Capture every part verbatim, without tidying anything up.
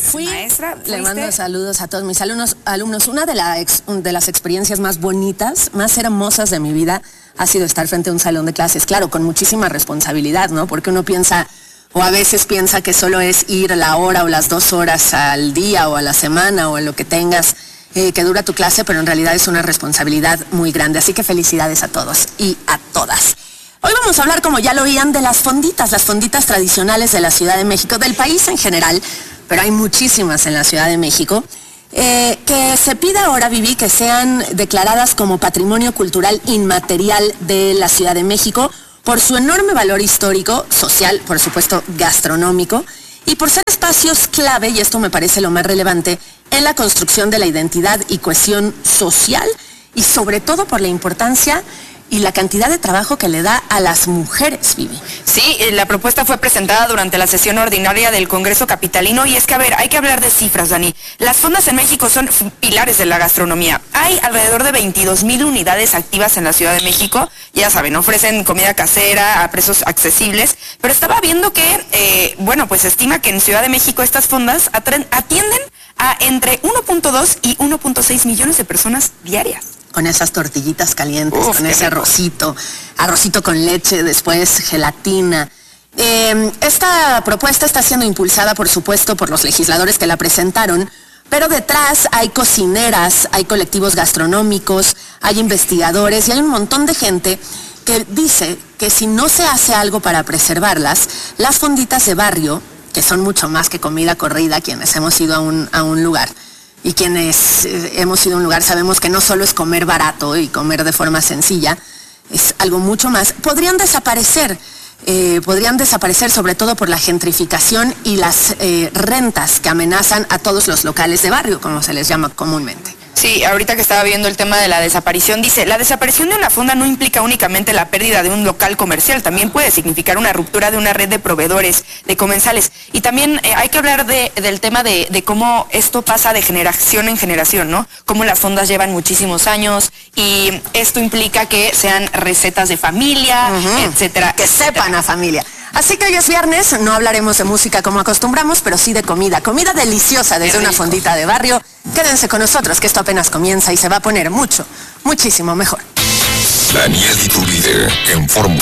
Fui, maestra. ¿fuiste? Le mando saludos a todos mis alumnos. alumnos. Una de, la ex, de las experiencias más bonitas, más hermosas de mi vida ha sido estar frente a un salón de clases. Claro, con muchísima responsabilidad, ¿no? Porque uno piensa, o a veces piensa que solo es ir la hora o las dos horas al día o a la semana o en lo que tengas eh, que dura tu clase, pero en realidad es una responsabilidad muy grande. Así que felicidades a todos y a todas. Hoy vamos a hablar, como ya lo oían, de las fonditas, las fonditas tradicionales de la Ciudad de México, del país en general, pero hay muchísimas en la Ciudad de México, eh, que se pide ahora, Vivi, que sean declaradas como patrimonio cultural inmaterial de la Ciudad de México por su enorme valor histórico, social, por supuesto gastronómico, y por ser espacios clave, y esto me parece lo más relevante, en la construcción de la identidad y cohesión social, y sobre todo por la importancia y la cantidad de trabajo que le da a las mujeres, Vivi. Sí, la propuesta fue presentada durante la sesión ordinaria del Congreso Capitalino y es que, a ver, hay que hablar de cifras, Dani. Las fondas en México son pilares de la gastronomía. Hay alrededor de veintidós mil unidades activas en la Ciudad de México. Ya saben, ofrecen comida casera a precios accesibles, pero estaba viendo que, eh, bueno, pues se estima que en Ciudad de México estas fondas atienden a entre uno punto dos y uno punto seis millones de personas diarias. Con esas tortillitas calientes, Uf, con ese rico. arrocito, arrocito con leche, después gelatina. Eh, esta propuesta está siendo impulsada, por supuesto, por los legisladores que la presentaron, pero detrás hay cocineras, hay colectivos gastronómicos, hay investigadores y hay un montón de gente que dice que si no se hace algo para preservarlas, las fonditas de barrio, que son mucho más que comida corrida, quienes hemos ido a un, a un lugar, y quienes eh, hemos ido a un lugar sabemos que no solo es comer barato y comer de forma sencilla, es algo mucho más. Podrían desaparecer, eh, podrían desaparecer sobre todo por la gentrificación y las eh, rentas que amenazan a todos los locales de barrio, como se les llama comúnmente. Sí, ahorita que estaba viendo el tema de la desaparición, dice, la desaparición de una fonda no implica únicamente la pérdida de un local comercial, también puede significar una ruptura de una red de proveedores, de comensales. Y también eh, hay que hablar de, del tema de, de cómo esto pasa de generación en generación, ¿no? Cómo las fondas llevan muchísimos años y esto implica que sean recetas de familia, uh-huh. etcétera. Que etcétera. sepan a familia. Así que hoy es viernes, no hablaremos de música como acostumbramos, pero sí de comida. Comida deliciosa desde una fondita de barrio. Quédense con nosotros, que esto apenas comienza y se va a poner mucho, muchísimo mejor. Daniel y tu líder en Fórmula.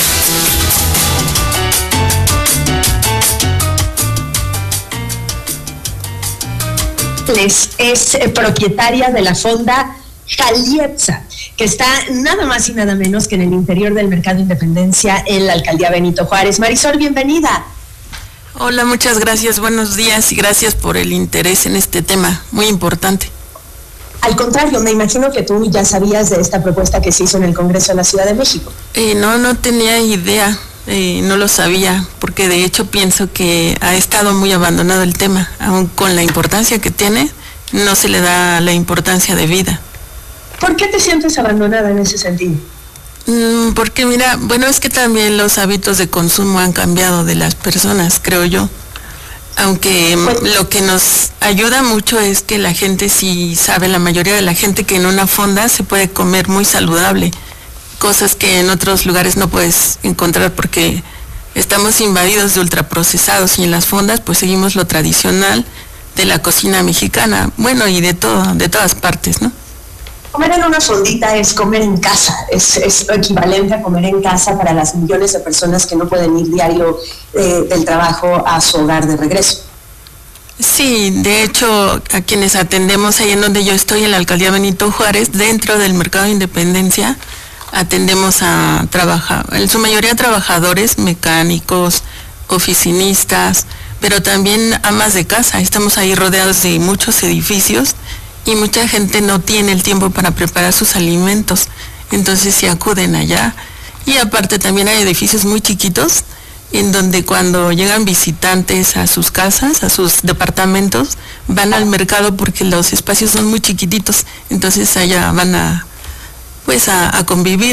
Es, es eh, propietaria de la fonda Jaliepsa, que está nada más y nada menos que en el interior del Mercado Independencia en la Alcaldía Benito Juárez. Marisol, bienvenida. Hola, muchas gracias, buenos días y gracias por el interés en este tema, muy importante. Al contrario, me imagino que tú ya sabías de esta propuesta que se hizo en el Congreso de la Ciudad de México. Eh, no, no tenía idea, eh, no lo sabía, porque de hecho pienso que ha estado muy abandonado el tema, aun con la importancia que tiene, no se le da la importancia debida. ¿Por qué te sientes abandonada en ese sentido? Mm, porque mira, bueno, es que también los hábitos de consumo han cambiado de las personas, creo yo. Aunque pues, lo que nos ayuda mucho es que la gente sí sabe, la mayoría de la gente, que en una fonda se puede comer muy saludable, cosas que en otros lugares no puedes encontrar porque estamos invadidos de ultraprocesados y en las fondas pues seguimos lo tradicional de la cocina mexicana, bueno, y de todo, de todas partes, ¿no? Comer en una fondita es comer en casa, es, es lo equivalente a comer en casa para las millones de personas que no pueden ir diario eh, del trabajo a su hogar de regreso. Sí, de hecho, a quienes atendemos ahí en donde yo estoy, en la Alcaldía Benito Juárez, dentro del Mercado de Independencia, atendemos a trabajar, en su mayoría trabajadores, mecánicos, oficinistas, pero también amas de casa. Estamos ahí rodeados de muchos edificios y mucha gente no tiene el tiempo para preparar sus alimentos, entonces sí acuden allá. Y aparte también hay edificios muy chiquitos en donde cuando llegan visitantes a sus casas, a sus departamentos, van al mercado porque los espacios son muy chiquititos, entonces allá van a pues a, a convivir.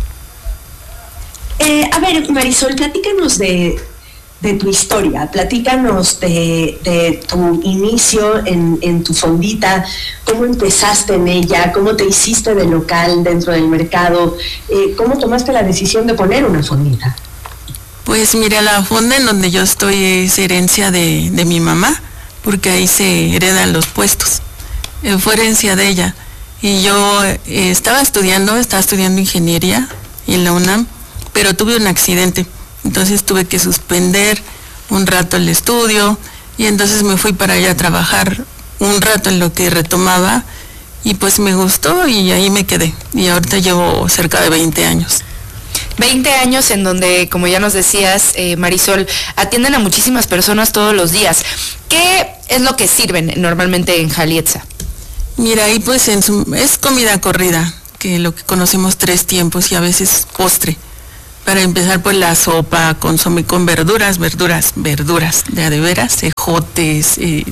Eh, a ver, Marisol, platícanos de de tu historia, platícanos de, de tu inicio en, en tu fondita, cómo empezaste en ella, cómo te hiciste de local dentro del mercado, eh, cómo tomaste la decisión de poner una fondita. Pues mira, la fonda en donde yo estoy es herencia de, de mi mamá. porque ahí se heredan los puestos. Eh, fue herencia de ella. Y yo eh, estaba estudiando, estaba estudiando ingeniería en la UNAM, pero tuve un accidente. Entonces tuve que suspender un rato el estudio y entonces me fui para allá a trabajar un rato en lo que retomaba y pues me gustó y ahí me quedé. Y ahorita llevo cerca de veinte años. veinte años en donde, como ya nos decías, eh, Marisol, atienden a muchísimas personas todos los días. ¿Qué es lo que sirven normalmente en Jalietza? Mira, ahí pues en su, es comida corrida, que lo que conocemos tres tiempos y a veces postre. Para empezar, pues la sopa, consomé con verduras, verduras, verduras, de a de veras, ejotes, eh,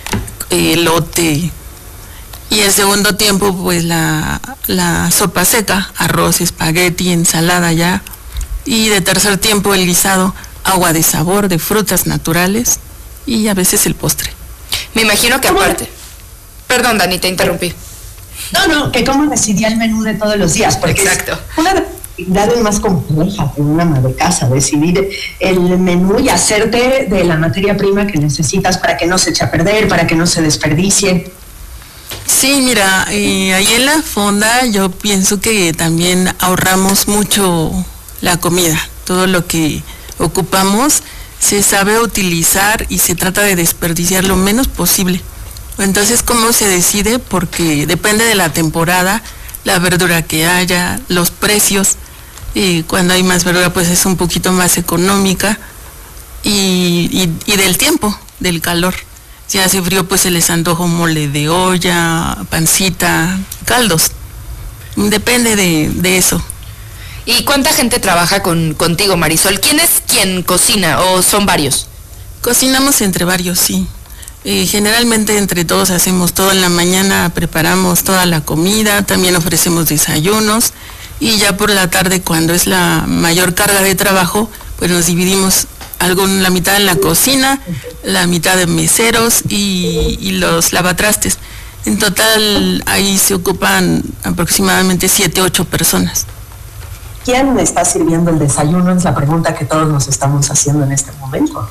elote. Y el segundo tiempo, pues la, la sopa seca, arroz, espagueti, ensalada ya. Y de tercer tiempo el guisado, agua de sabor, de frutas naturales y a veces el postre. Me imagino que aparte... Perdón, Dani, te interrumpí. No, no, que cómo decidía el menú de todos los días, porque exacto. Es una de las actividades más complejas en una ama de casa, decidir el menú y hacerte de la materia prima que necesitas para que no se eche a perder, para que no se desperdicie. Sí, mira, eh, ahí en la fonda yo pienso que también ahorramos mucho la comida. Todo lo que ocupamos se sabe utilizar y se trata de desperdiciar lo menos posible. Entonces, ¿cómo se decide? Porque depende de la temporada, la verdura que haya, los precios. Y cuando hay más verdura, pues es un poquito más económica. Y, y, y del tiempo, del calor. Si hace frío, pues se les antoja un mole de olla, pancita, caldos. Depende de, de eso. ¿Y cuánta gente trabaja con, contigo, Marisol? ¿Quién es quien cocina o son varios? Cocinamos entre varios, sí. Eh, generalmente entre todos hacemos todo en la mañana, preparamos toda la comida, también ofrecemos desayunos y ya por la tarde, cuando es la mayor carga de trabajo, pues nos dividimos algo, la mitad en la cocina, la mitad de meseros y, y los lavatrastes. En total ahí se ocupan aproximadamente siete, ocho personas. ¿Quién está sirviendo el desayuno? Es la pregunta que todos nos estamos haciendo en este momento.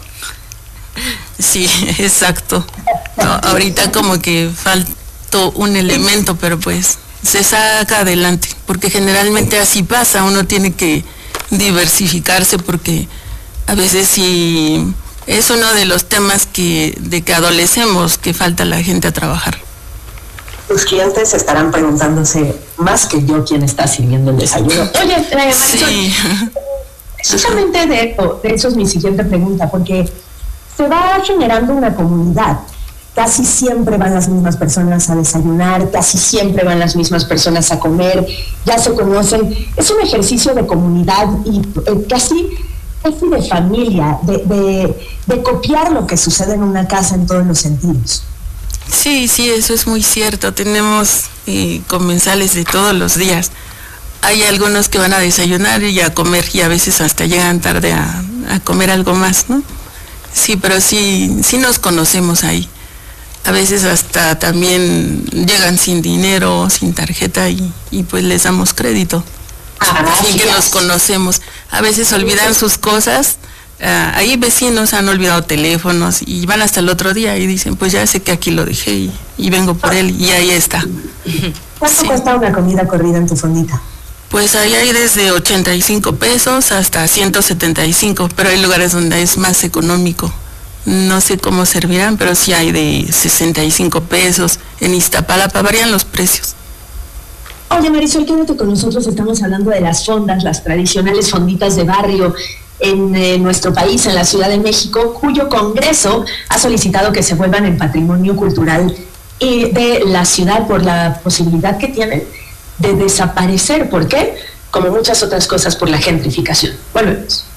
Sí, exacto. No, ahorita como que faltó un elemento, pero pues se saca adelante, porque generalmente así pasa, uno tiene que diversificarse porque a veces sí es uno de los temas que de que adolecemos, que falta la gente a trabajar. Los clientes estarán preguntándose más que yo quién está sirviendo el desayuno. Oye, eh, Marisol, sí. Precisamente de eso, de eso es mi siguiente pregunta, porque se va generando una comunidad. Casi siempre van las mismas personas a desayunar, casi siempre van las mismas personas a comer, ya se conocen. Es un ejercicio de comunidad y eh, casi, casi de familia, de, de, de copiar lo que sucede en una casa en todos los sentidos. Sí, sí, eso es muy cierto. Tenemos eh, comensales de todos los días. Hay algunos que van a desayunar y a comer y a veces hasta llegan tarde a, a comer algo más, ¿no? Sí, pero sí, sí nos conocemos ahí. A veces hasta también llegan sin dinero, sin tarjeta y, y pues les damos crédito. Así que nos conocemos. A veces olvidan sus cosas. Uh, ahí vecinos han olvidado teléfonos y van hasta el otro día y dicen, pues ya sé que aquí lo dejé y, y vengo por él y ahí está. ¿Cuánto Sí. cuesta una comida corrida en tu fondita? Pues ahí hay desde ochenta y cinco pesos hasta ciento setenta y cinco, pero hay lugares donde es más económico. No sé cómo servirán, pero sí hay de sesenta y cinco pesos. En Iztapalapa varían los precios. Oye, Marisol, quédate con nosotros. Estamos hablando de las fondas, las tradicionales fonditas de barrio en eh, nuestro país, en la Ciudad de México, cuyo Congreso ha solicitado que se vuelvan en patrimonio cultural eh, de la ciudad por la posibilidad que tienen de desaparecer. ¿Por qué? Como muchas otras cosas, por la gentrificación. Volvemos.